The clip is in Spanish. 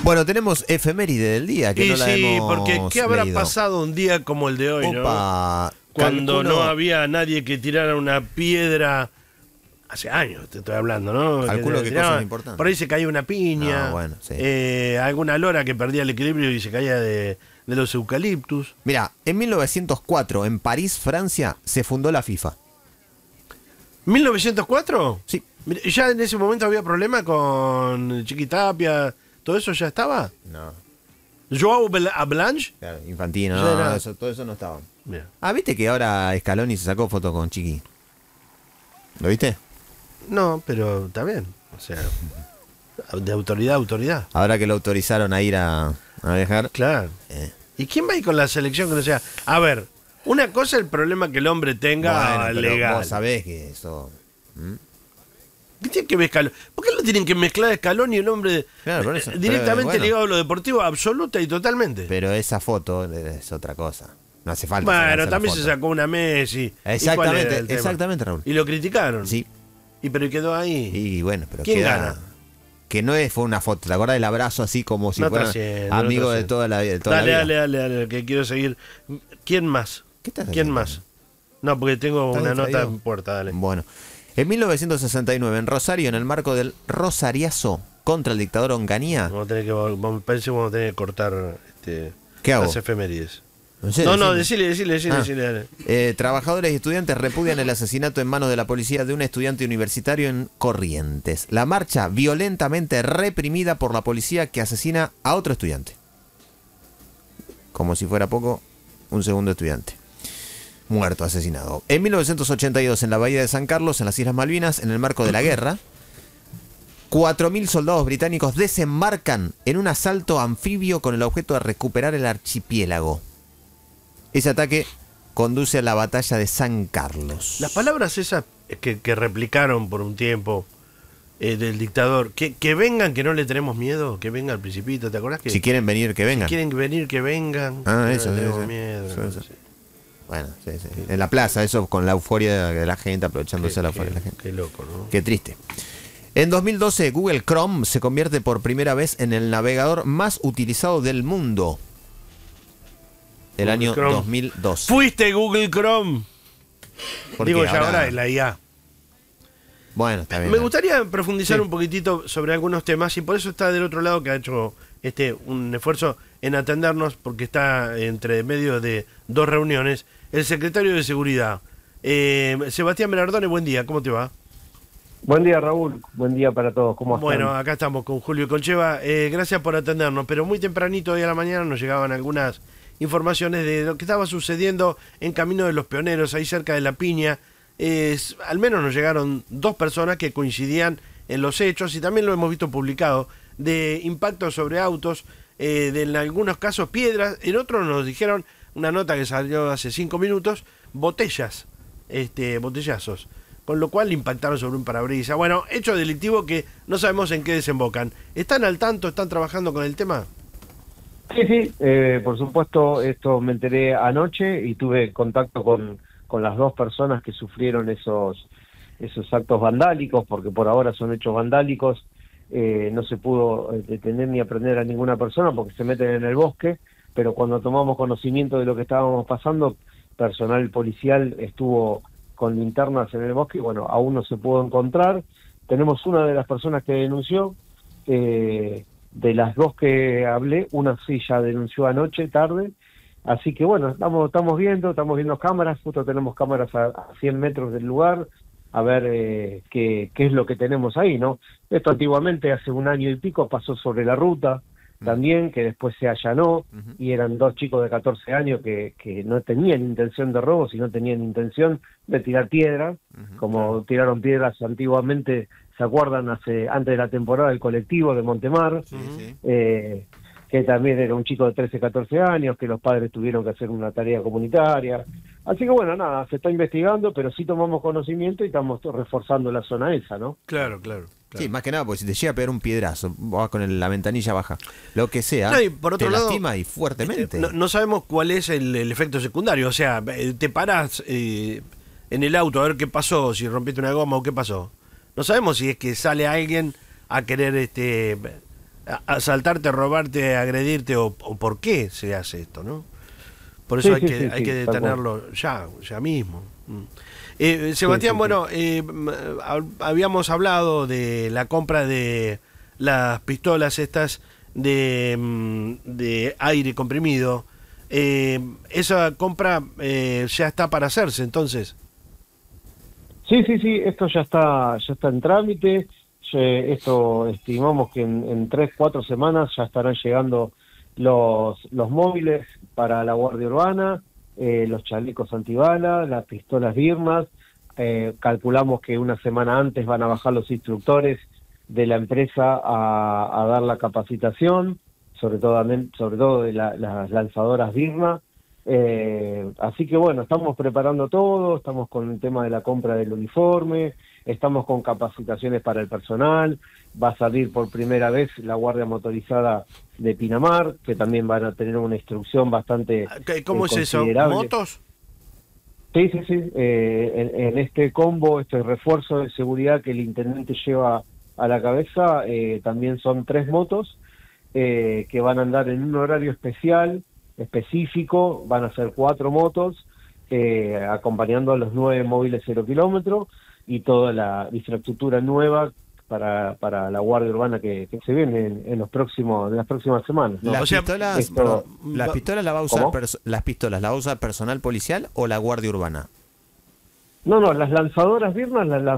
Bueno, tenemos efeméride del día, que Y no la sí, hemos porque ¿qué habrá leído. pasado un día como el de hoy, Opa, no? Cuando calculo- no había nadie que tirara una piedra. Hace años te estoy hablando, ¿no? Calculo te que tiraban, cosas importantes. por ahí se caía una piña, Ah, bueno, sí. alguna lora que perdía el equilibrio y se caía de los eucaliptus. Mira, en 1904, en París, Francia, se fundó la FIFA. ¿1904? Sí. Mira, ¿ya en ese momento había problema con Chiquitapia? ¿Todo eso ya estaba? No, ¿Joao Avalanche? claro, Infantino, Ya no, era- todo eso no estaba. Mira. Ah, ¿viste que ahora Scaloni se sacó foto con Chiqui? ¿Lo viste? No, pero está bien. O sea, de autoridad a autoridad. Ahora que lo autorizaron a ir a viajar. Claro. ¿Y quién va a ir con la selección que no sea? A ver, una cosa es el problema que el hombre tenga Bueno, pero legal. vos sabés que eso... ¿Qué tiene que ver Scaloni? ¿Por qué lo tienen que mezclar Scaloni y el hombre Claro, por eso. directamente Pero, bueno. ligado a lo deportivo absoluta y totalmente? Pero esa foto es otra cosa. No hace falta. Bueno, sacarse la también se foto. sacó una Messi. ¿Y cuál era Exactamente, el tema? exactamente, Raúl. Y lo criticaron. Sí. Y pero quedó ahí. Y bueno, pero ¿Quién queda... gana? Que no fue una foto, ¿te acuerdas del abrazo así como si No fuera trasciende, no amigo de trasciende. toda la vida? de toda la Dale, vida? dale, que quiero seguir. ¿Quién más? ¿Qué estás ¿Quién haciendo? más? No, porque tengo ¿Estás una nota distraído? en puerta, dale. Bueno, en 1969 en Rosario, en el marco del Rosariazo contra el dictador Onganía. Parece que vamos a tener que cortar ¿Qué hago? las efemérides. ¿En serio? No, Decime. decile, Ah. dale. Trabajadores y estudiantes repudian el asesinato en manos de la policía de un estudiante universitario en Corrientes. La marcha violentamente reprimida por la policía que asesina a otro estudiante. Como si fuera poco, un segundo estudiante. Muerto, asesinado. En 1982, en la bahía de San Carlos, en las Islas Malvinas, en el marco de la guerra, 4.000 soldados británicos desembarcan en un asalto anfibio con el objeto de recuperar el archipiélago. Ese ataque conduce a la batalla de San Carlos. Las palabras esas que replicaron por un tiempo del dictador, que vengan, que no le tenemos miedo, que venga el Principito, ¿te acordás? Que Si quieren venir, que vengan. quieren venir, que vengan. Ah, que eso, no le sí, tenemos sí. miedo. Eso, no eso. sé. Bueno, sí, sí. En la plaza, eso con la euforia de la gente, aprovechándose de la euforia de la gente. Qué loco, ¿no? Qué triste. En 2012, Google Chrome se convierte por primera vez en el navegador más utilizado del mundo. El Google año Chrome. 2012. Fuiste Google Chrome. ¿Por Digo, qué? ya ahora es la IA. Bueno, está bien. Me gustaría profundizar Sí. un poquitito sobre algunos temas y por eso está del otro lado que ha hecho un esfuerzo en atendernos porque está entre medio de dos reuniones el secretario de Seguridad. Sebastián Berardone, buen día, ¿cómo te va? Buen día, Raúl. Buen día para todos. ¿Cómo están? Bueno, acá estamos con Julio Concheva. Gracias por atendernos, pero muy tempranito hoy a la mañana nos llegaban algunas informaciones de lo que estaba sucediendo en Camino de los Pioneros, ahí cerca de La Piña. Al menos nos llegaron dos personas que coincidían en los hechos y también lo hemos visto publicado de impactos sobre autos, en algunos casos piedras, en otros nos dijeron, una nota que salió hace 5 minutos, botellazos, con lo cual impactaron sobre un parabrisas. Bueno, hechos delictivos que no sabemos en qué desembocan. ¿Están al tanto? ¿Están trabajando con el tema? Sí, por supuesto, esto me enteré anoche y tuve contacto con las dos personas que sufrieron esos actos vandálicos, porque por ahora son hechos vandálicos. No se pudo detener ni aprender a ninguna persona porque se meten en el bosque, pero cuando tomamos conocimiento de lo que estábamos pasando, personal policial estuvo con linternas en el bosque y bueno, aún no se pudo encontrar. Tenemos una de las personas que denunció, de las dos que hablé, una sí ya denunció anoche, tarde, así que bueno, estamos viendo cámaras, justo tenemos cámaras a 100 metros del lugar, a ver qué es lo que tenemos ahí, ¿no? Esto antiguamente, hace un año y pico, pasó sobre la ruta, también, que después se allanó, y eran dos chicos de 14 años que no tenían intención de robo, sino tenían intención de tirar piedras, como tiraron piedras antiguamente, ¿se acuerdan? Antes de la temporada del colectivo de Montemar, Sí. que también era un chico de 13, 14 años, que los padres tuvieron que hacer una tarea comunitaria. Así que bueno, nada, se está investigando, pero sí tomamos conocimiento y estamos reforzando la zona esa, ¿no? Claro. Sí, más que nada, porque si te llega a pegar un piedrazo, vas con la ventanilla baja, lo que sea, No, y por otro te lado, lastima y fuertemente. No sabemos cuál es el efecto secundario. O sea, te parás en el auto a ver qué pasó, si rompiste una goma o qué pasó. No sabemos si es que sale alguien a querer asaltarte, robarte, agredirte o por qué se hace esto, ¿no? Por Sí, eso sí, sí, hay que sí, tal cual. detenerlo ya mismo. Sebastián, Sí, sí. bueno, habíamos hablado de la compra de las pistolas estas de aire comprimido. Esa compra ya está para hacerse, entonces. Sí, sí, sí, esto ya está en trámite. Esto estimamos que en 3, 4 semanas ya estarán llegando los móviles para la Guardia Urbana, los chalecos antibala, las pistolas Birmas. Calculamos que una semana antes van a bajar los instructores de la empresa a dar la capacitación, sobre todo de las lanzadoras Birma. Así que bueno, estamos preparando todo, estamos con el tema de la compra del uniforme, estamos con capacitaciones para el personal, va a salir por primera vez la Guardia Motorizada de Pinamar, que también van a tener una instrucción bastante ¿Cómo es eso? considerable. ¿Motos? Sí, sí, sí, en este combo, este refuerzo de seguridad que el intendente lleva a la cabeza, también son 3 motos que van a andar en un horario específico, van a ser 4 motos, acompañando a los 9 móviles 0 kilómetros y toda la infraestructura nueva para la Guardia Urbana que se viene en las próximas semanas, ¿no? Las O sea, pistolas, esto- perdón, las pistolas la va a usar ¿Cómo? las pistolas la va a usar personal policial o la Guardia Urbana. No, las lanzadoras Birnas las